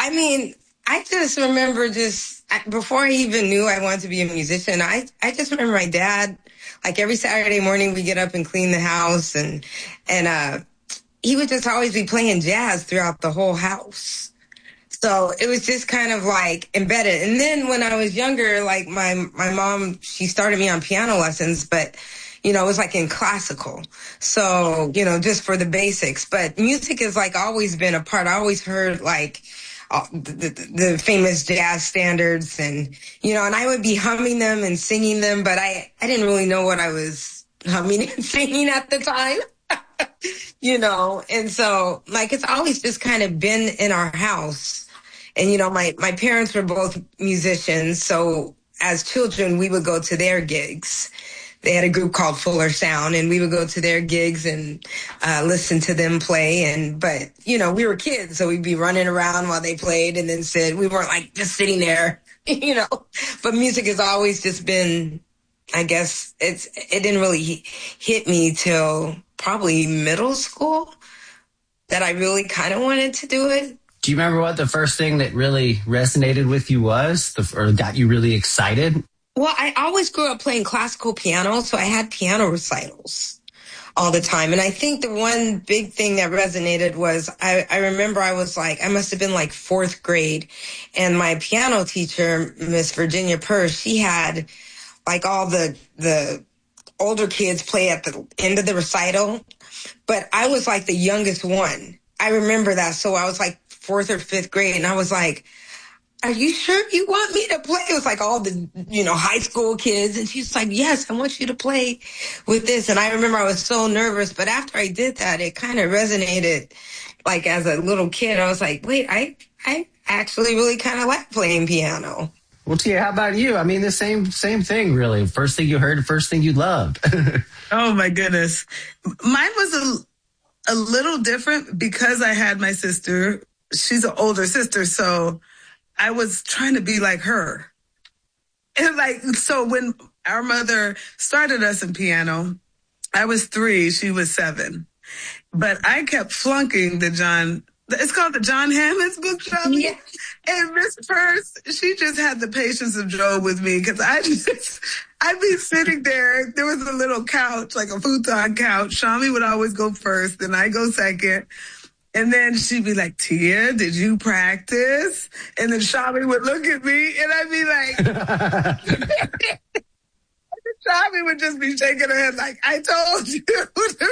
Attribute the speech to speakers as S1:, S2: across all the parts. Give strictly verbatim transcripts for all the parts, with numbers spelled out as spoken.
S1: I mean, I just remember just before I even knew I wanted to be a musician, I, I just remember my dad, like every Saturday morning we get up and clean the house and, and, uh, he would just always be playing jazz throughout the whole house. So it was just kind of like embedded. And then when I was younger, like my, my mom, she started me on piano lessons, but you know, it was like in classical. So, you know, just for the basics, but music has like always been a part. I always heard like, Uh, the, the, the famous jazz standards and, you know, and I would be humming them and singing them, but I, I didn't really know what I was humming and singing at the time, you know, and so like it's always just kind of been in our house. And, you know, my, my parents were both musicians. So as children, we would go to their gigs. They had a group called Fuller Sound, and we would go to their gigs and uh, listen to them play. And but you know, we were kids, so we'd be running around while they played, and then sit. We weren't like just sitting there, you know. But music has always just been, I guess, it's it didn't really hit me till probably middle school that I really kind of wanted to do it.
S2: Do you remember what the first thing that really resonated with you was, the, or got you really excited?
S1: Well, I always grew up playing classical piano, so I had piano recitals all the time. And I think the one big thing that resonated was I, I remember I was like, I must have been like fourth grade. And my piano teacher, Miss Virginia Purse, she had like all the, the older kids play at the end of the recital. But I was like the youngest one. I remember that. So I was like fourth or fifth grade, and I was like, are you sure you want me to play? It was like all the, you know, high school kids. And she's like, yes, I want you to play with this. And I remember I was so nervous. But after I did that, it kind of resonated. Like as a little kid, I was like, wait, I, I actually really kind of like playing piano.
S2: Well, Tia, how about you? I mean, the same same thing, really. First thing you heard, first thing you loved.
S3: Oh, my goodness. Mine was a, a little different because I had my sister. She's an older sister, so I was trying to be like her. And like, so when our mother started us in piano, I was three, she was seven. But I kept flunking the John, it's called the John Hammond's book, Shami. Yeah. And Miss Purse, she just had the patience of Job with me, because I just, I'd be sitting there. There was a little couch, like a futon couch. Shami would always go first, and I go second. And then she'd be like, Tia, did you practice? And then Shami would look at me, and I'd be like, Shami would just be shaking her head like, I told you to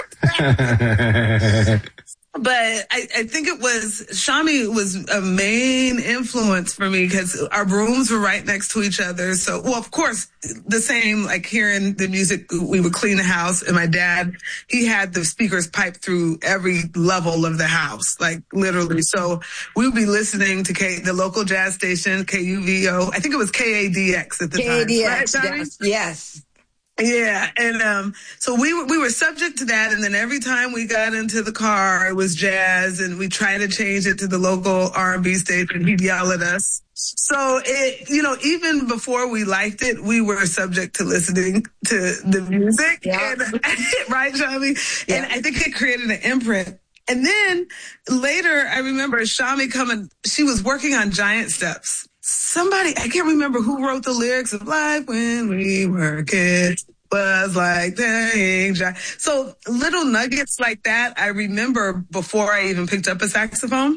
S3: practice. But I, I think it was, Shami was a main influence for me because our rooms were right next to each other. So, well, of course, the same, like hearing the music, we would clean the house, and my dad, he had the speakers piped through every level of the house, like literally. So we would be listening to K, the local jazz station, K U V O. I think it was K A D X at the
S1: K A D X,
S3: time. K A D X,
S1: right, yes.
S3: Yeah, and um, so we were, we were subject to that, and then every time we got into the car, it was jazz, and we tried to change it to the local R and B station. He'd yell at us. So, it, you know, even before we liked it, we were subject to listening to the music,
S1: yeah.
S3: and, right, Shami?
S1: Yeah.
S3: And I think it created an imprint. And then later, I remember Shami coming, she was working on Giant Steps. Somebody, I can't remember who wrote the lyrics of Life When We Were Kids was like dang. So little nuggets like that, I remember before I even picked up a saxophone.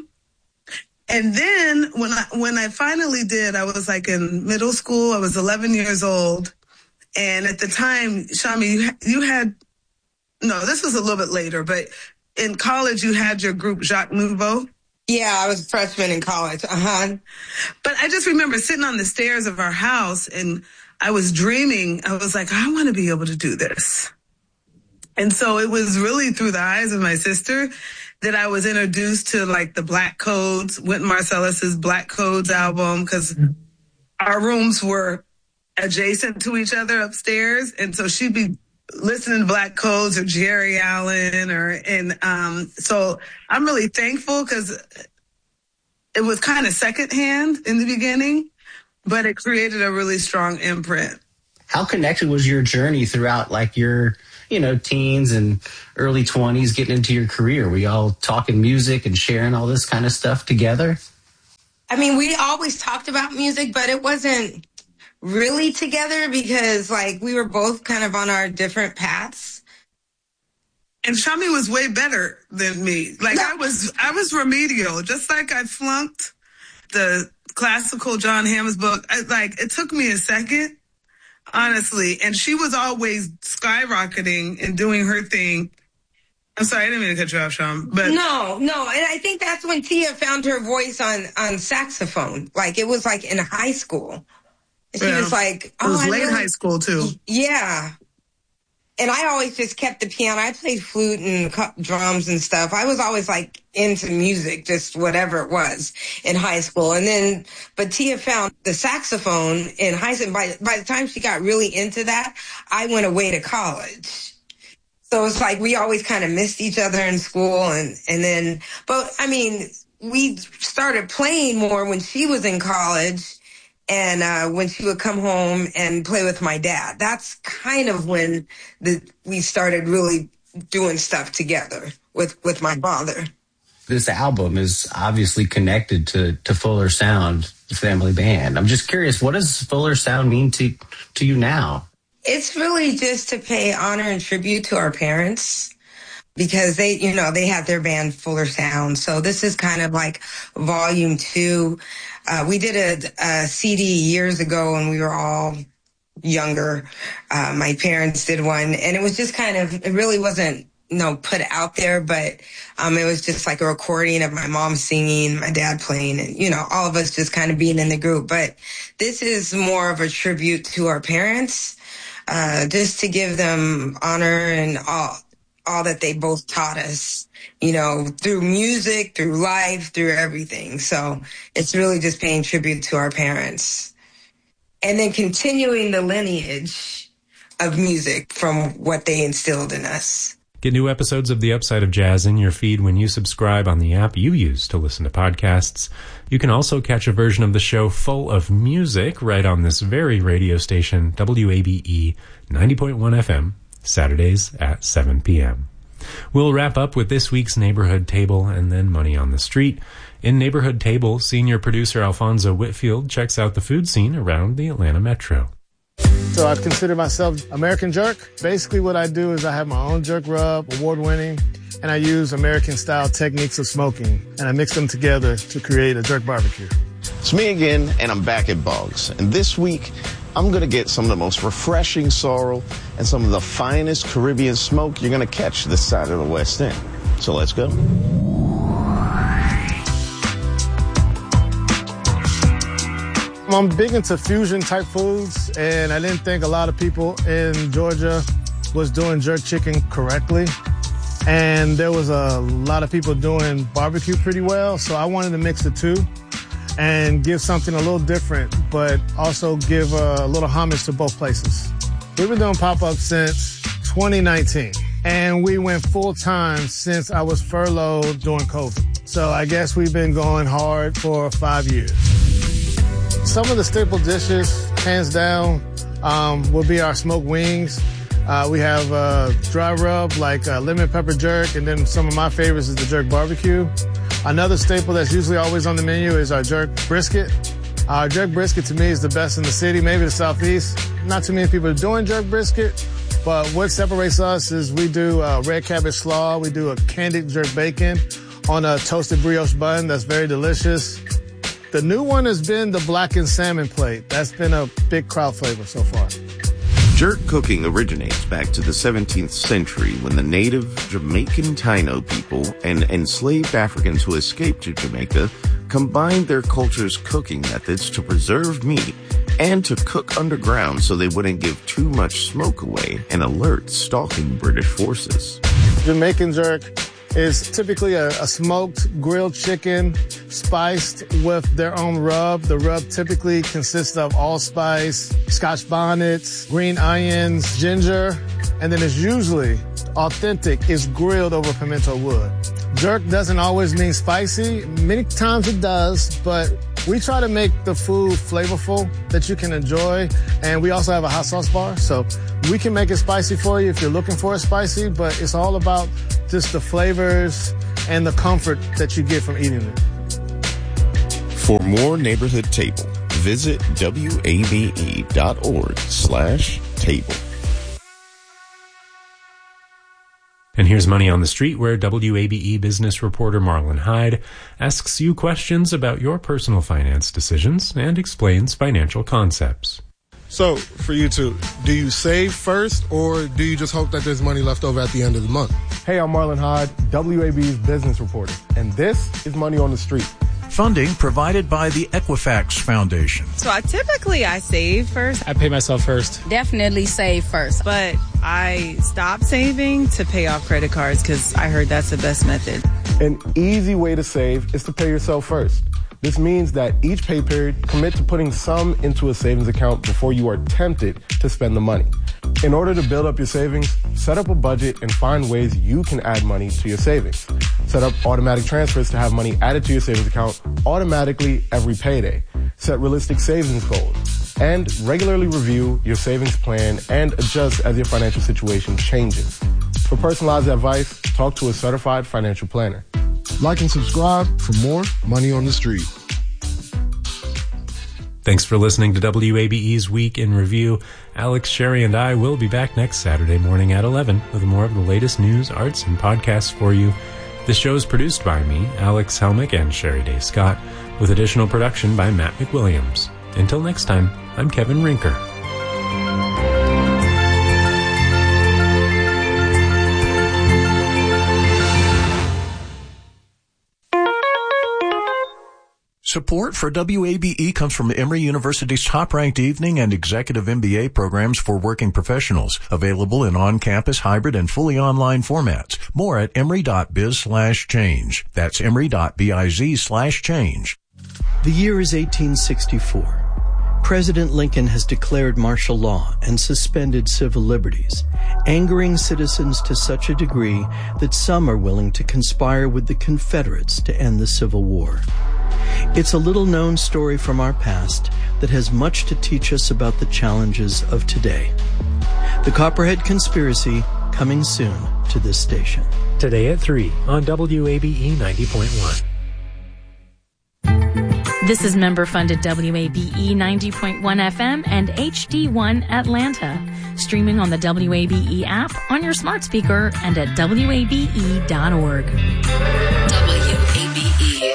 S3: And then when I, when I finally did, I was like in middle school. I was eleven years old. And at the time, Shami, you, you had, no, this was a little bit later, but in college, you had your group Jacques Nouveau.
S1: Yeah, I was a freshman in college. Uh-huh.
S3: But I just remember sitting on the stairs of our house, and I was dreaming. I was like, I want to be able to do this. And so it was really through the eyes of my sister that I was introduced to like the Black Codes, Wynton Marsalis's Black Codes album, because our rooms were adjacent to each other upstairs. And so she'd be listening to Black Codes or Jerry Allen, or and um, so I'm really thankful because it was kind of secondhand in the beginning, but it created a really strong imprint.
S2: How connected was your journey throughout, like your, you know, teens and early twenties, getting into your career? Were you all talking music and sharing all this kind of stuff together?
S1: I mean, we always talked about music, but it wasn't really together because, like, we were both kind of on our different paths.
S3: And Shami was way better than me. Like, no. I was I was remedial. Just like I flunked the classical John Hammond's book. I, like, it took me a second, honestly. And she was always skyrocketing and doing her thing. I'm sorry, I didn't mean to cut you off, Sham. But
S1: no, no. And I think that's when Tia found her voice on, on saxophone. Like, it was like in high school. She yeah. was like, oh,
S3: it was
S1: I
S3: late
S1: really,
S3: high school too.
S1: Yeah. And I always just kept the piano. I played flute and drums and stuff. I was always like into music, just whatever it was in high school. And then, but Tia found the saxophone in high school. By, by the time she got really into that, I went away to college. So it's like we always kind of missed each other in school. And, and then, but I mean, we started playing more when she was in college and uh, when she would come home and play with my dad. That's kind of when the, we started really doing stuff together with, with my father.
S2: This album is obviously connected to, to Fuller Sound, the family band. I'm just curious, what does Fuller Sound mean to, to you now?
S1: It's really just to pay honor and tribute to our parents because they, you know, they had their band Fuller Sound. So this is kind of like volume two. Uh, we did a, a C D years ago when we were all younger. Uh, my parents did one and it was just kind of, it really wasn't, you know, put out there, but um, it was just like a recording of my mom singing, my dad playing, and, you know, all of us just kind of being in the group. But this is more of a tribute to our parents. Uh, just to give them honor and all, all that they both taught us, you know, through music, through life, through everything. So it's really just paying tribute to our parents and then continuing the lineage of music from what they instilled in us.
S4: Get new episodes of The Upside of Jazz in your feed when you subscribe on the app you use to listen to podcasts. You can also catch a version of the show full of music right on this very radio station, W A B E ninety point one F M, Saturdays at seven p.m. We'll wrap up with this week's Neighborhood Table and then Money on the Street. In Neighborhood Table, senior producer Alfonso Whitfield checks out the food scene around the Atlanta metro.
S5: So I consider myself American jerk. Basically what I do is I have my own jerk rub, award-winning, and I use American-style techniques of smoking, and I mix them together to create a jerk barbecue.
S6: It's me again, and I'm back at Boggs. And this week, I'm going to get some of the most refreshing sorrel and some of the finest Caribbean smoke you're going to catch this side of the West End. So let's go.
S5: I'm big into fusion type foods, and I didn't think a lot of people in Georgia was doing jerk chicken correctly. And there was a lot of people doing barbecue pretty well, so I wanted to mix the two and give something a little different, but also give a little homage to both places. We've been doing pop-ups since twenty nineteen, and we went full-time since I was furloughed during COVID. So I guess we've been going hard for five years. Some of the staple dishes, hands down, um, will be our smoked wings. Uh, we have uh, dry rub like uh, lemon pepper jerk, and then some of my favorites is the jerk barbecue. Another staple that's usually always on the menu is our jerk brisket. Our jerk brisket to me is the best in the city, maybe the Southeast. Not too many people are doing jerk brisket, but what separates us is we do uh, red cabbage slaw, we do a candied jerk bacon on a toasted brioche bun that's very delicious. The new one has been the blackened salmon plate. That's been a big crowd flavor so far.
S6: Jerk cooking originates back to the seventeenth century when the native Jamaican Taino people and enslaved Africans who escaped to Jamaica combined their culture's cooking methods to preserve meat and to cook underground so they wouldn't give too much smoke away and alert stalking British forces.
S5: Jamaican jerk is typically a, a smoked grilled chicken spiced with their own rub. The rub typically consists of allspice, scotch bonnets, green onions, ginger, and then it's usually authentic is grilled over pimento wood. Jerk doesn't always mean spicy. Many times it does, but we try to make the food flavorful that you can enjoy. And we also have a hot sauce bar, so we can make it spicy for you if you're looking for it spicy, but it's all about just the flavors and the comfort that you get from eating it.
S6: For more Neighborhood Table, visit wabe.org slash table.
S4: And here's Money on the Street, where W A B E business reporter Marlon Hyde asks you questions about your personal finance decisions and explains financial concepts.
S5: So, for you two, do you save first, or do you just hope that there's money left over at the end of the month? Hey, I'm Marlon Hyde, W A B E's business reporter, and this is Money on the Street.
S7: Funding provided by the Equifax Foundation.
S8: So I typically I save first.
S9: I pay myself first.
S10: Definitely save first.
S8: But I stopped saving to pay off credit cards because I heard that's the best method.
S5: An easy way to save is to pay yourself first. This means that each pay period, commit to putting some into a savings account before you are tempted to spend the money. In order to build up your savings, set up a budget and find ways you can add money to your savings. Set up automatic transfers to have money added to your savings account automatically every payday. Set realistic savings goals. And regularly review your savings plan and adjust as your financial situation changes. For personalized advice, talk to a certified financial planner. Like and subscribe for more Money on the Street.
S4: Thanks for listening to W A B E's Week in Review. Alex, Sherry, and I will be back next Saturday morning at eleven with more of the latest news, arts, and podcasts for you. The show is produced by me, Alex Helmick, and Sherry Day Scott, with additional production by Matt McWilliams. Until next time, I'm Kevin Rinker.
S7: Support for W A B E comes from Emory University's top-ranked evening and executive M B A programs for working professionals, available in on-campus, hybrid, and fully online formats. More at emory.biz slash change. That's emory.biz slash change.
S11: The year is eighteen sixty-four. President Lincoln has declared martial law and suspended civil liberties, angering citizens to such a degree that some are willing to conspire with the Confederates to end the Civil War. It's a little-known story from our past that has much to teach us about the challenges of today. The Copperhead Conspiracy, coming soon to this station.
S4: Today at three on W A B E ninety point one.
S12: This is member-funded W A B E ninety point one F M and H D one Atlanta. Streaming on the W A B E app, on your smart speaker, and at W A B E dot org. W A B E.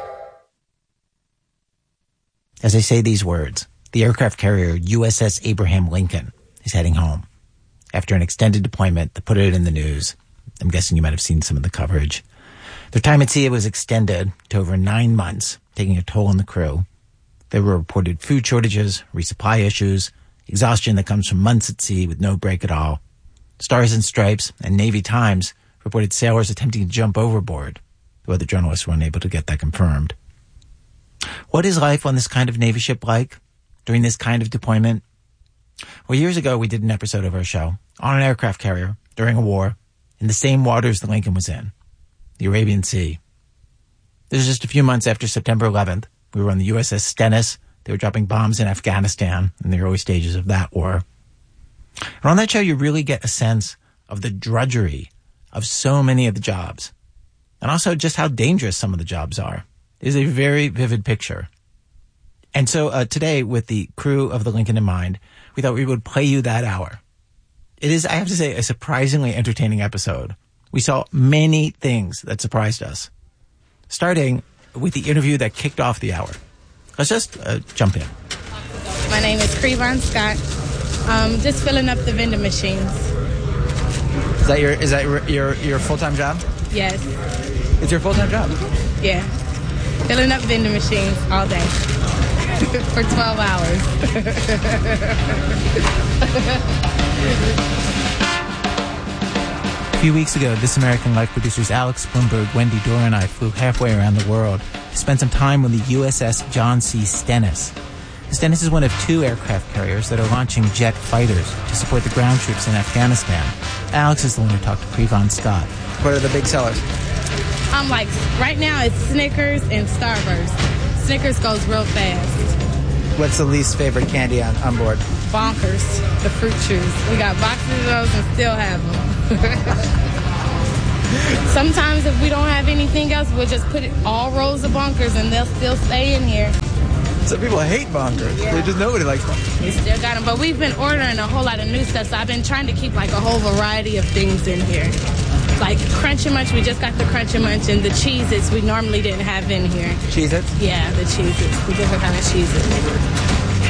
S13: As I say these words, the aircraft carrier U S S Abraham Lincoln is heading home. After an extended deployment that put it in the news, I'm guessing you might have seen some of the coverage. Their time at sea was extended to over nine months, taking a toll on the crew. There were reported food shortages, resupply issues, exhaustion that comes from months at sea with no break at all. Stars and Stripes and Navy Times reported sailors attempting to jump overboard, though other journalists were unable to get that confirmed. What is life on this kind of Navy ship like during this kind of deployment? Well, years ago, we did an episode of our show on an aircraft carrier during a war in the same waters the Lincoln was in, the Arabian Sea. This was just a few months after September eleventh. We were on the U S S Stennis. They were dropping bombs in Afghanistan in the early stages of that war. And on that show, you really get a sense of the drudgery of so many of the jobs, and also just how dangerous some of the jobs are. It is a very vivid picture. And so uh, today, with the crew of the Lincoln in mind, we thought we would play you that hour. It is, I have to say, a surprisingly entertaining episode. We saw many things that surprised us, starting with the interview that kicked off the hour. Let's just uh, jump in.
S14: My name is Crevon Scott. Um, just filling up the vending machines.
S13: Is that your is that your your, your full-time job?
S14: Yes.
S13: It's your full-time job?
S14: Yeah. Filling up vending machines all day for twelve hours.
S13: A few weeks ago, This American Life producers Alex Bloomberg, Wendy Dora, and I flew halfway around the world to spend some time on the U S S John C. Stennis. The Stennis is one of two aircraft carriers that are launching jet fighters to support the ground troops in Afghanistan. Alex is the one who talked to Crevon Scott. What are the big sellers?
S14: Um, like, right now it's Snickers and Starburst. Snickers goes real fast.
S13: What's the least favorite candy on, on board?
S14: Bonkers, the fruit chews. We got boxes of those and still have them. Sometimes if we don't have anything else, we'll just put it all rows of bunkers and they'll still stay in here.
S9: Some people hate bunkers. Yeah. They just nobody likes bunkers.
S14: We still got them, but we've been ordering a whole lot of new stuff, so I've been trying to keep like a whole variety of things in here. Like Crunch and Munch, we just got the Crunch and Munch, and the Cheez-Its we normally didn't have in here.
S9: Cheez-Its?
S14: Yeah, the Cheez-Its, the different kind of Cheez-Its.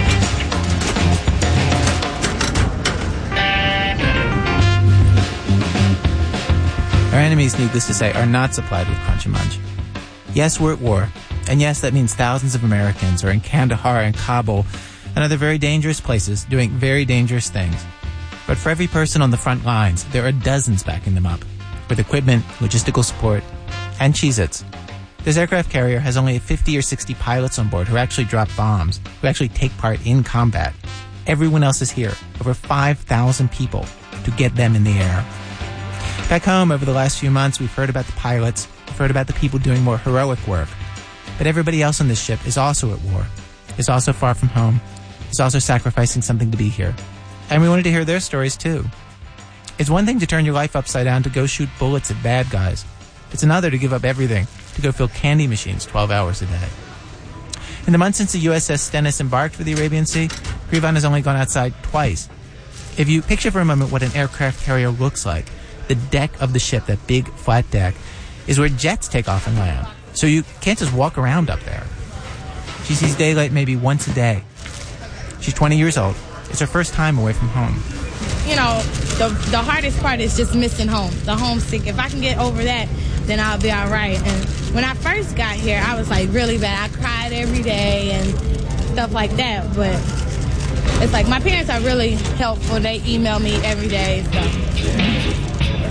S13: Our enemies, needless to say, are not supplied with Crunch and Munch. Yes, we're at war. And yes, that means thousands of Americans are in Kandahar and Kabul and other very dangerous places doing very dangerous things. But for every person on the front lines, there are dozens backing them up with equipment, logistical support, and Cheez-Its. This aircraft carrier has only fifty or sixty pilots on board who actually drop bombs, who actually take part in combat. Everyone else is here, over five thousand people, to get them in the air. Back home, over the last few months, we've heard about the pilots, we've heard about the people doing more heroic work. But everybody else on this ship is also at war, is also far from home, is also sacrificing something to be here. And we wanted to hear their stories, too. It's one thing to turn your life upside down to go shoot bullets at bad guys. It's another to give up everything, to go fill candy machines twelve hours a day. In the months since the U S S Stennis embarked for the Arabian Sea, Krivan has only gone outside twice. If you picture for a moment what an aircraft carrier looks like, the deck of the ship, that big flat deck, is where jets take off and land. So you can't just walk around up there. She sees daylight maybe once a day. She's twenty years old. It's her first time away from home.
S14: You know, the the hardest part is just missing home, the homesick. If I can get over that, then I'll be all right. And when I first got here, I was like really bad. I cried every day and stuff like that. But it's like my parents are really helpful. They email me every day. So.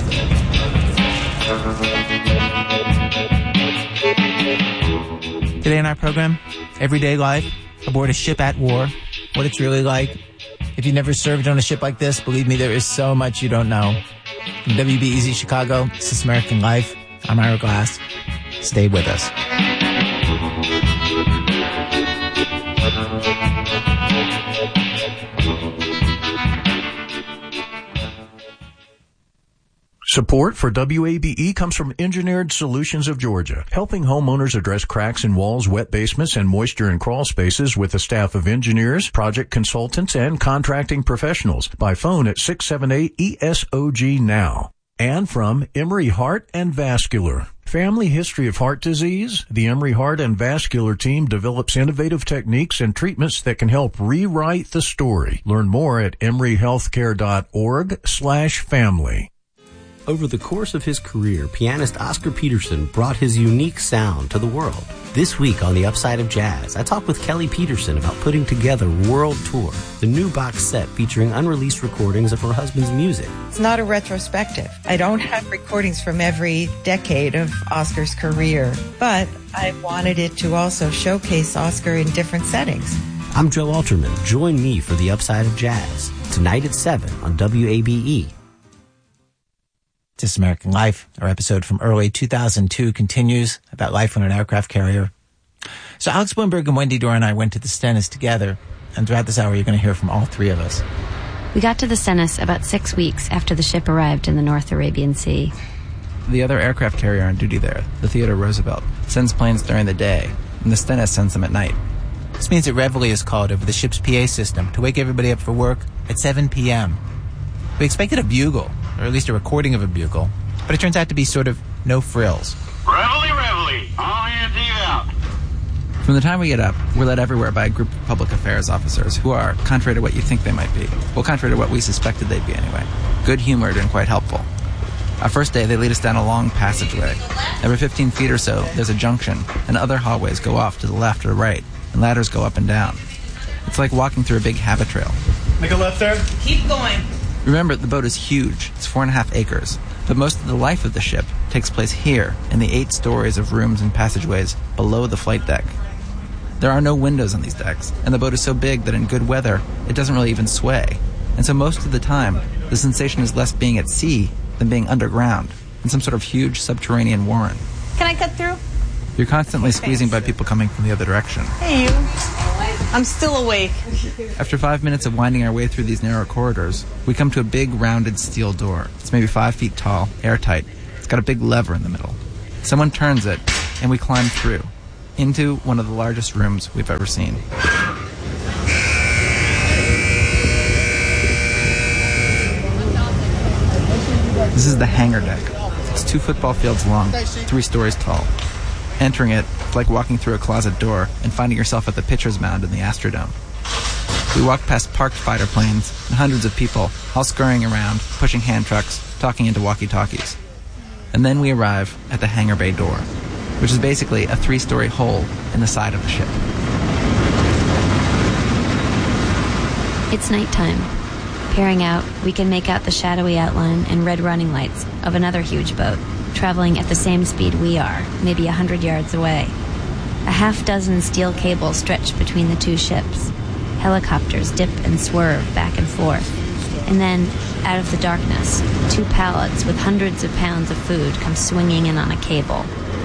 S13: Today in our program, everyday life aboard a ship at war, what it's really like. If you've never served on a ship like this, believe me, there is so much you don't know. From W B E Z Chicago, This is American Life. I'm Ira Glass. Stay with us.
S7: Support for W A B E comes from Engineered Solutions of Georgia, helping homeowners address cracks in walls, wet basements, and moisture in crawl spaces with a staff of engineers, project consultants, and contracting professionals. By phone at six seven eight E S O G now. And from Emory Heart and Vascular. Family history of heart disease? The Emory Heart and Vascular team develops innovative techniques and treatments that can help rewrite the story. Learn more at emory healthcare dot org slash family.
S10: Over the course of his career, pianist Oscar Peterson brought his unique sound to the world. This week on The Upside of Jazz, I talk with Kelly Peterson about putting together World Tour, the new box set featuring unreleased recordings of her husband's music.
S15: It's not a retrospective. I don't have recordings from every decade of Oscar's career, but I wanted it to also showcase Oscar in different settings.
S10: I'm Joe Alterman. Join me for The Upside of Jazz, tonight at seven on W A B E.
S13: This American Life, our episode from early two thousand two, continues about life on an aircraft carrier. So Alex Bloomberg and Wendy Dorr and I went to the Stennis together, and throughout this hour you're going to hear from all three of us.
S16: We got to the Stennis about six weeks after the ship arrived in the North Arabian Sea.
S9: The other aircraft carrier on duty there, the Theodore Roosevelt, sends planes during the day, and the Stennis sends them at night.
S13: This means that Reveille is called over the ship's P A system to wake everybody up for work at seven p.m. We expected a bugle, or at least a recording of a bugle, but it turns out to be sort of no frills.
S17: Reveille, reveille, all hands eat out.
S9: From the time we get up, we're led everywhere by a group of public affairs officers who are, contrary to what you think they might be, well, contrary to what we suspected they'd be anyway, good-humored and quite helpful. Our first day, they lead us down a long passageway. Every fifteen feet or so, there's a junction, and other hallways go off to the left or right, and ladders go up and down. It's like walking through a big habit trail.
S18: Make a left there.
S15: Keep going.
S9: Remember, the boat is huge. It's four and a half acres. But most of the life of the ship takes place here, in the eight stories of rooms and passageways below the flight deck. There are no windows on these decks, and the boat is so big that in good weather, it doesn't really even sway. And so most of the time, the sensation is less being at sea than being underground, in some sort of huge subterranean warren.
S15: Can I cut through?
S9: You're constantly squeezing by people coming from the other direction.
S15: Hey, you. I'm still awake.
S9: After five minutes of winding our way through these narrow corridors, we come to a big, rounded steel door. It's maybe five feet tall, airtight. got a big lever in the middle. Someone turns it, and we climb through, into one of the largest rooms we've ever seen. This is the hangar deck. It's two football fields long, three stories tall. Entering it, it's like walking through a closet door and finding yourself at the pitcher's mound in the Astrodome. We walk past parked fighter planes and hundreds of people, all scurrying around, pushing hand trucks, talking into walkie-talkies. And then we arrive at the hangar bay door, which is basically a three-story hole in the side of the ship.
S16: It's nighttime. Peering out, we can make out the shadowy outline and red running lights of another huge boat, traveling at the same speed we are, maybe a hundred yards away. A half dozen steel cables stretch between the two ships. Helicopters dip and swerve back and forth. And then, out of the darkness, two pallets with hundreds of pounds of food come swinging in on a cable.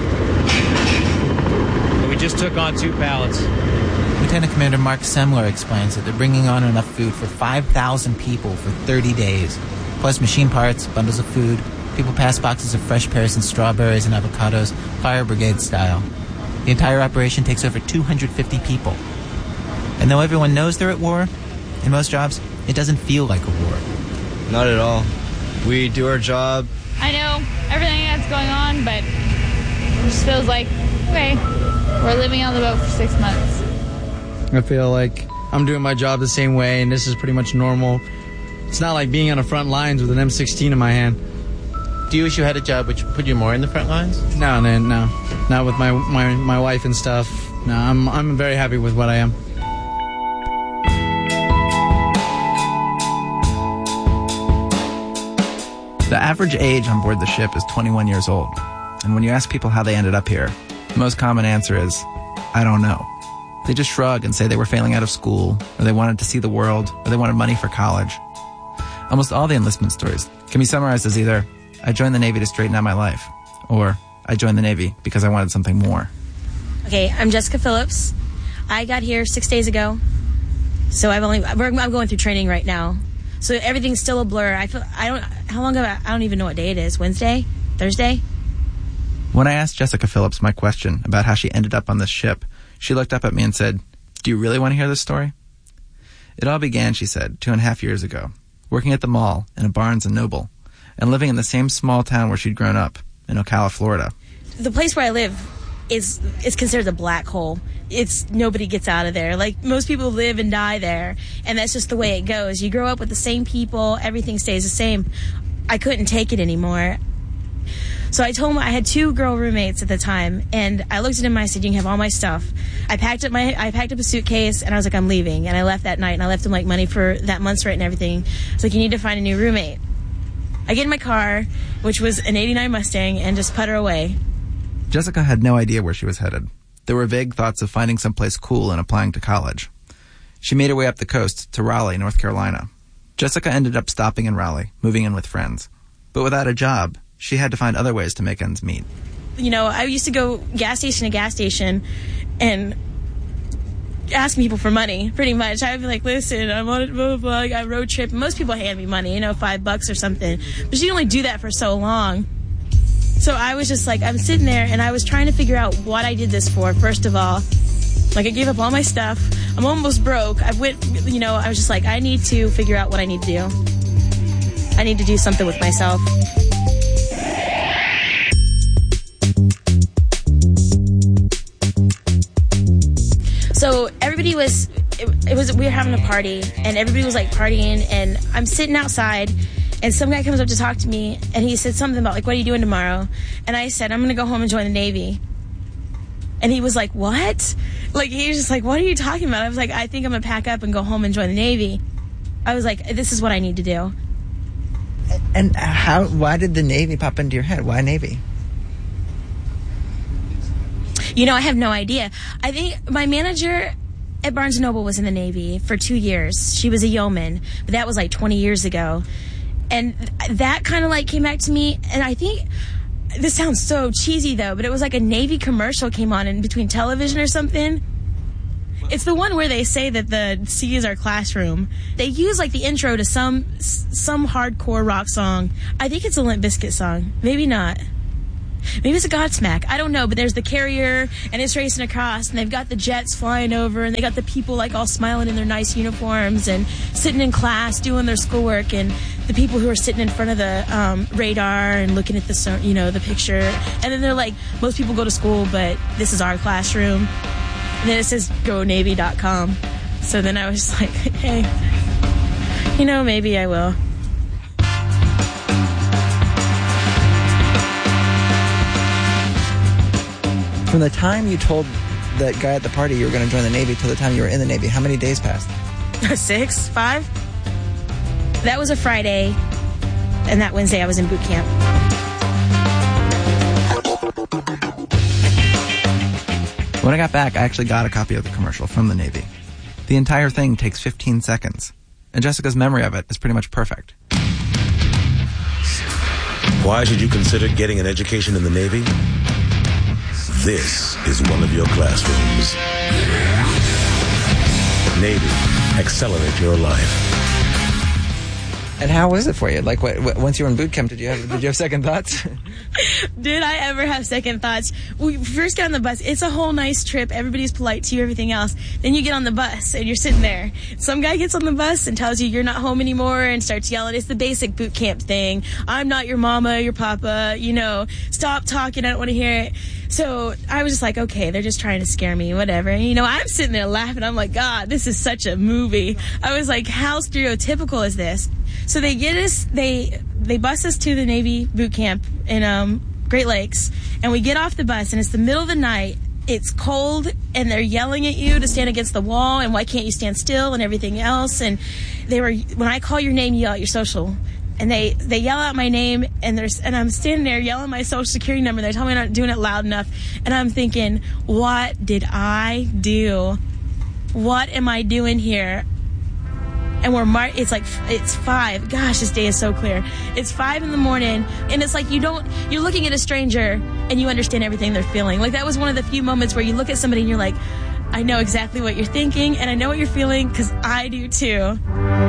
S18: We just took on two pallets.
S13: Lieutenant Commander Mark Semler explains that they're bringing on enough food for five thousand people for thirty days. Plus machine parts, bundles of food. People pass boxes of fresh pears and strawberries and avocados, fire brigade style. The entire operation takes over two hundred fifty people. And though everyone knows they're at war, in most jobs, it doesn't feel like a war.
S18: Not at all. We do our job.
S19: I know everything that's going on, but it just feels like, okay, we're living on the boat for six months.
S20: I feel like I'm doing my job the same way, and this is pretty much normal. It's not like being on the front lines with an M sixteen in my hand.
S10: Do you wish you had a job which put you more in the front lines?
S20: No, no, no. Not with my, my, my wife and stuff. No, I'm, I'm very happy with what I am.
S9: The average age on board the ship is twenty-one years old. And when you ask people how they ended up here, the most common answer is, I don't know. They just shrug and say they were failing out of school, or they wanted to see the world, or they wanted money for college. Almost all the enlistment stories can be summarized as either, I joined the Navy to straighten out my life, or I joined the Navy because I wanted something more.
S21: Okay, I'm Jessica Phillips. I got here six days ago, so I've only I'm going through training right now. So everything's still a blur. I feel I don't how long ago I don't even know what day it is. Wednesday? Thursday?
S9: When I asked Jessica Phillips my question about how she ended up on this ship, she looked up at me and said, "Do you really want to hear this story?" It all began, she said, two and a half years ago, working at the mall in a Barnes and Noble, and living in the same small town where she'd grown up, in Ocala, Florida.
S21: The place where I live is is considered a black hole. It's nobody gets out of there. Like, most people live and die there, and that's just the way it goes. You grow up with the same people, everything stays the same. I couldn't take it anymore. So I told him I had two girl roommates at the time, and I looked at him and I said, "You can have all my stuff." I packed up my I packed up a suitcase, and I was like, "I'm leaving." And I left that night, and I left him like money for that month's rent and everything. It's like, "You need to find a new roommate." I get in my car, which was an eighty-nine Mustang, and just putter away.
S9: Jessica had no idea where she was headed. There were vague thoughts of finding someplace cool and applying to college. She made her way up the coast to Raleigh, North Carolina. Jessica ended up stopping in Raleigh, moving in with friends. But without a job, she had to find other ways to make ends meet.
S21: You know, I used to go gas station to gas station and asking people for money, pretty much. I would be like, "Listen, I'm on a blah, blah, blah. I got a road trip." Most people hand me money, you know, five bucks or something. But you can only do that for so long. So I was just like, I'm sitting there, and I was trying to figure out what I did this for, first of all. Like, I gave up all my stuff. I'm almost broke. I went, you know, I was just like, I need to figure out what I need to do. I need to do something with myself. So everybody was, it, it was, we were having a party, and everybody was like partying, and I'm sitting outside, and some guy comes up to talk to me, and he said something about like, "What are you doing tomorrow?" And I said, "I'm going to go home and join the Navy." And he was like, "What?" Like, he was just like, "What are you talking about?" I was like, "I think I'm going to pack up and go home and join the Navy." I was like, "This is what I need to do."
S13: And how? Why did the Navy pop into your head? Why Navy?
S21: You know, I have no idea. I think my manager at Barnes and Noble was in the Navy for two years. She was a yeoman, but that was like twenty years ago. And that kind of like came back to me, and I think, this sounds so cheesy though, but it was like a Navy commercial came on in between television or something. It's the one where they say that the sea is our classroom. They use like the intro to some some hardcore rock song. I think it's a Limp Bizkit song. Maybe not. maybe it's a Godsmack. I don't know, but there's the carrier, and it's racing across, and they've got the jets flying over, and they got the people like all smiling in their nice uniforms and sitting in class doing their schoolwork, and the people who are sitting in front of the um, radar and looking at the, you know, the picture. And then they're like, most people go to school, but this is our classroom. And then it says go navy dot com. So then I was like, hey, you know, maybe I will.
S9: From the time you told that guy at the party you were going to join the Navy till the time you were in the Navy, how many days passed?
S21: Six? Five? That was a Friday, and that Wednesday I was in boot camp.
S9: When I got back, I actually got a copy of the commercial from the Navy. The entire thing takes fifteen seconds, and Jessica's memory of it is pretty much perfect.
S3: Why should you consider getting an education in the Navy? This is one of your classrooms. Navy, accelerate your life.
S9: And how was it for you? Like, what, what, once you were in boot camp, did you have did you have second thoughts?
S21: Did I ever have second thoughts? We first get on the bus. It's a whole nice trip. Everybody's polite to you, everything else. Then you get on the bus, and you're sitting there. Some guy gets on the bus and tells you you're not home anymore and starts yelling. It's the basic boot camp thing. I'm not your mama, your papa, you know. Stop talking. I don't want to hear it. So I was just like, okay, they're just trying to scare me, whatever. And, you know, I'm sitting there laughing. I'm like, God, this is such a movie. I was like, how stereotypical is this? So they get us, they they bus us to the Navy boot camp in um, Great Lakes, and we get off the bus, and it's the middle of the night. It's cold, and they're yelling at you to stand against the wall, and why can't you stand still, and everything else. And they were, when I call your name, you yell out your social. And they, they yell out my name, and there's and I'm standing there yelling my social security number. They tell me I'm not doing it loud enough, and I'm thinking, what did I do? What am I doing here? And we're mar- it's like it's five. Gosh, this day is so clear. It's five in the morning, and it's like you don't. You're looking at a stranger, and you understand everything they're feeling. Like that was one of the few moments where you look at somebody and you're like, I know exactly what you're thinking, and I know what you're feeling because I do too.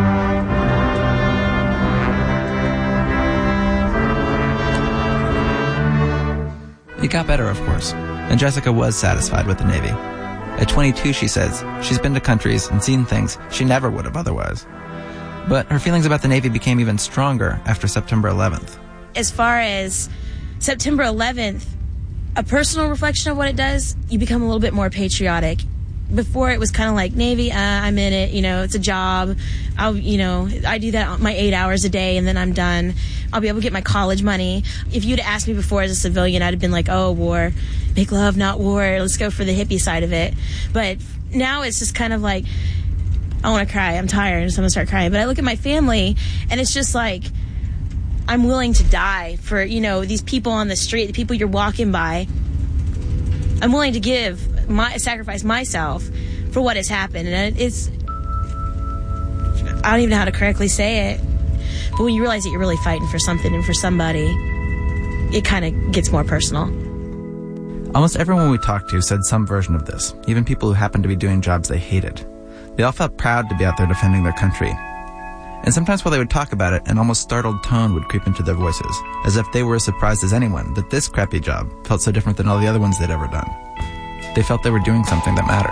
S9: It got better, of course, and Jessica was satisfied with the Navy. At twenty-two, she says, she's been to countries and seen things she never would have otherwise. But her feelings about the Navy became even stronger after September eleventh.
S21: As far as September eleventh, a personal reflection of what it does, you become a little bit more patriotic. Before it was kind of like, Navy, uh, I'm in it, you know, it's a job. I'll, you know, I do that my eight hours a day and then I'm done. I'll be able to get my college money. If you'd asked me before as a civilian, I'd have been like, oh, war. Make love, not war. Let's go for the hippie side of it. But now it's just kind of like, I want to cry. I'm tired. So I'm going to start crying. But I look at my family and it's just like, I'm willing to die for, you know, these people on the street, the people you're walking by. I'm willing to give my sacrifice myself for what has happened. And it's, I don't even know how to correctly say it. But when you realize that you're really fighting for something and for somebody, it kind of gets more personal.
S9: Almost everyone we talked to said some version of this, even people who happened to be doing jobs they hated. They all felt proud to be out there defending their country. And sometimes while they would talk about it, an almost startled tone would creep into their voices, as if they were as surprised as anyone that this crappy job felt so different than all the other ones they'd ever done. They felt they were doing something that mattered.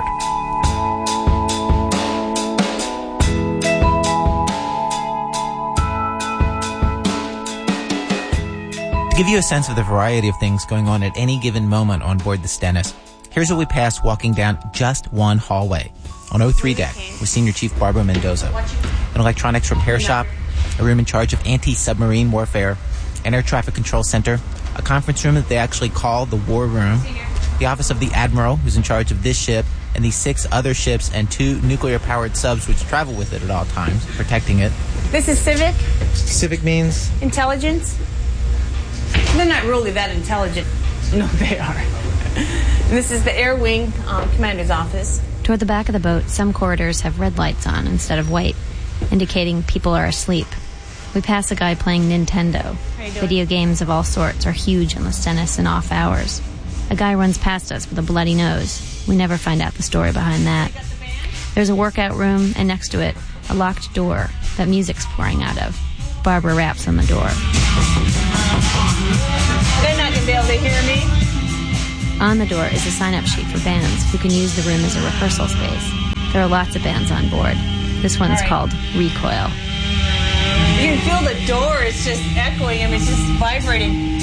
S13: To give you a sense of the variety of things going on at any given moment on board the Stennis, here's what we passed walking down just one hallway. On oh three deck with Senior Chief Barbara Mendoza. An electronics repair shop, a room in charge of anti-submarine warfare, an air traffic control center, a conference room that they actually call the War Room, the office of the Admiral, who's in charge of this ship, and the six other ships and two nuclear-powered subs which travel with it at all times, protecting it.
S22: This is Civic.
S9: Civic means?
S22: Intelligence. They're not really that intelligent. No, they are. This is the Air Wing um, Commander's office.
S16: Toward the back of the boat, some corridors have red lights on instead of white, indicating people are asleep. We pass a guy playing Nintendo. Video games of all sorts are huge on the Stennis in off hours. A guy runs past us with a bloody nose. We never find out the story behind that. There's a workout room, and next to it, a locked door that music's pouring out of. Barbara raps on the door.
S22: They're not to be able to hear me.
S16: On the door is a sign-up sheet for bands who can use the room as a rehearsal space. There are lots of bands on board. This one's
S22: Right.
S16: called Recoil.
S22: You can feel the door. It's just echoing. I mean, it's just vibrating.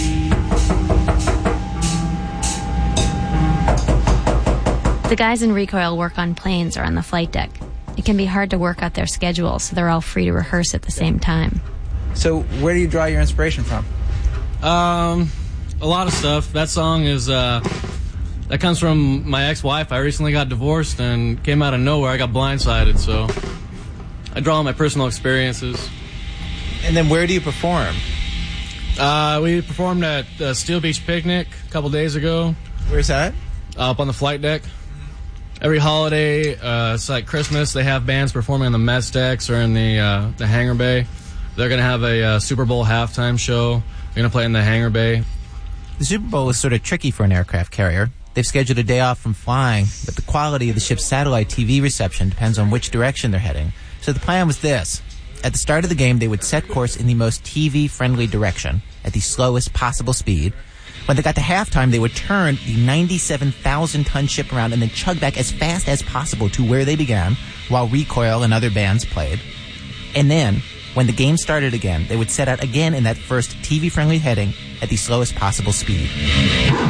S16: The guys in Recoil work on planes or on the flight deck. It can be hard to work out their schedule, so they're all free to rehearse at the same time.
S9: So, where do you draw your inspiration from?
S1: Um, a lot of stuff. That song is, uh, that comes from my ex-wife. I recently got divorced and came out of nowhere. I got blindsided, so I draw on my personal experiences.
S9: And then where do you perform?
S1: Uh, we performed at uh, Steel Beach Picnic a couple days ago.
S9: Where's that?
S1: Uh, up on the flight deck. Every holiday, uh, it's like Christmas, they have bands performing on the mess decks or in the uh, the hangar bay. They're going to have a uh, Super Bowl halftime show. They're going to play in the hangar bay.
S13: The Super Bowl is sort of tricky for an aircraft carrier. They've scheduled a day off from flying, but the quality of the ship's satellite T V reception depends on which direction they're heading. So the plan was this. At the start of the game, they would set course in the most T V-friendly direction, at the slowest possible speed. When they got to halftime, they would turn the ninety-seven thousand ton ship around and then chug back as fast as possible to where they began, while Recoil and other bands played. And then, when the game started again, they would set out again in that first T V-friendly heading at the slowest possible speed.